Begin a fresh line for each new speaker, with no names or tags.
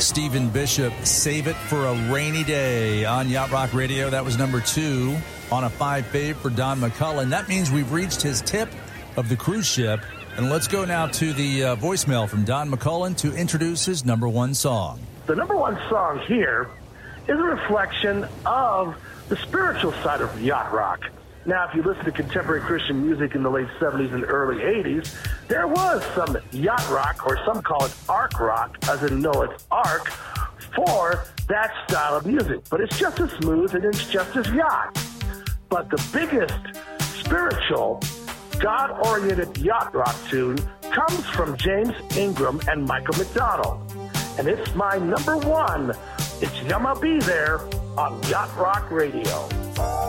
Stephen Bishop, Save It for a Rainy Day on Yacht Rock Radio. That was number 2 on a 5 fave for Don McCullen. That means we've reached his tip of the cruise ship. And let's go now to the voicemail from Don McCullen to introduce his number 1 song.
The number 1 song here is a reflection of the spiritual side of yacht rock. Now, if you listen to contemporary Christian music in the late 70s and early 80s, there was some yacht rock, or some call it ark rock, as in Noah's Ark, for that style of music. But it's just as smooth and it's just as yacht. But the biggest spiritual, God-oriented yacht rock tune comes from James Ingram and Michael McDonald. And it's my number 1. It's Yama Be There on Yacht Rock Radio.